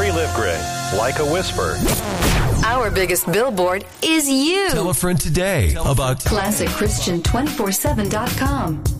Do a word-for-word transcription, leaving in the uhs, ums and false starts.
Lori Livgren, like a whisper. Our biggest billboard is you. Tell a friend today about Classic Christian two forty-seven dot com.